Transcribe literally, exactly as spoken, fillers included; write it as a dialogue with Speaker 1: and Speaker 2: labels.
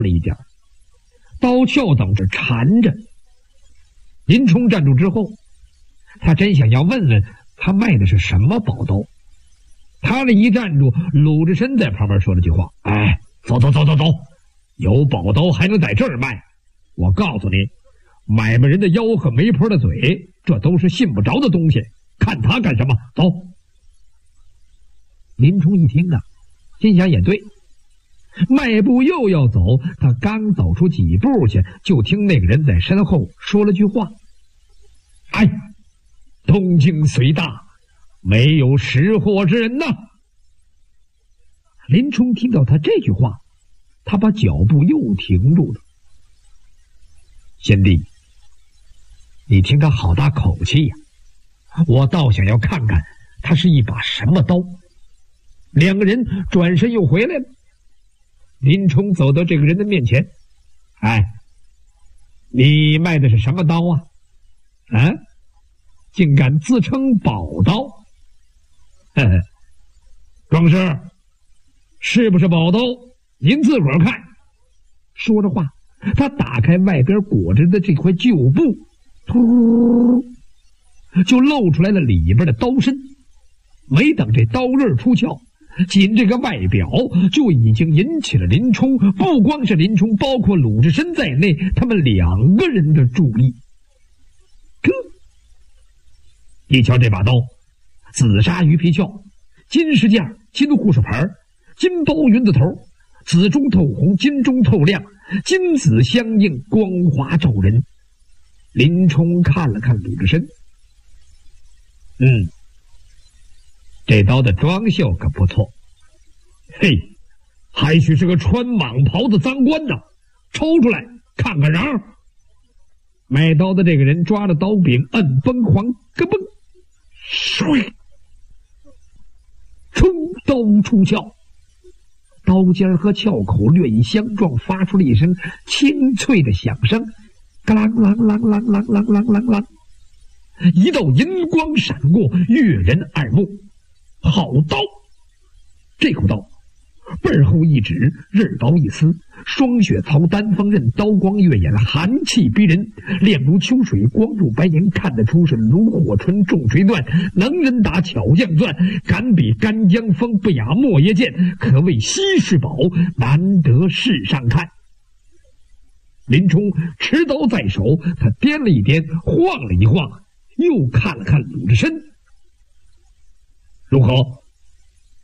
Speaker 1: 了一点，刀鞘等着缠着。林冲站住之后，他真想要问问他卖的是什么宝刀。他这一站住，鲁智深在旁边说了句话：“哎，走走走走走，有宝刀还能在这儿卖？我告诉你，买卖人的腰和媒婆的嘴，这都是信不着的东西。看他干什么？走！”林冲一听啊，心想也对，迈步又要走，他刚走出几步去，就听那个人在身后说了句话：“哎，东京虽大，没有识货之人呐。”林冲听到他这句话，他把脚步又停住了。贤弟，你听他好大口气呀、啊！我倒想要看看他是一把什么刀。两个人转身又回来了。林冲走到这个人的面前：“哎，你卖的是什么刀啊？啊，竟敢自称宝刀？呵呵，壮士，是不是宝刀？您自个儿看。”说着话，他打开外边裹着的这块旧布，突，就露出来了里边的刀身。没等这刀刃出鞘，仅这个外表就已经引起了林冲，不光是林冲，包括鲁智深在内，他们两个人的注意。哥，你瞧这把刀，紫砂鱼皮鞘，金饰件，金护手牌，金包云字头，紫中透红，金中透亮，金紫相映，光华照人。林冲看了看鲁智深，嗯，这刀的装绣可不错。嘿，还许是个穿蟒袍的赃官呢，抽出来看看瓤。买刀的这个人抓着刀柄摁崩簧，咯嘣，唰，冲刀出鞘，刀尖和鞘口略一相撞，发出了一声清脆的响声，嘎啷啷啷啷啷啷啷啷啷，一道银光闪过，悦人耳目。好刀！这口刀背后一指，刃薄一丝，双血槽单锋刃，刀光跃眼，寒气逼人，亮如秋水，光入白银，看得出是炉火纯，重锤断，能人打，巧匠钻，敢比干将锋，不亚莫邪剑，可谓稀世宝，难得世上看。林冲持刀在手，他掂了一掂，晃了一晃，又看了看鲁智深。如何？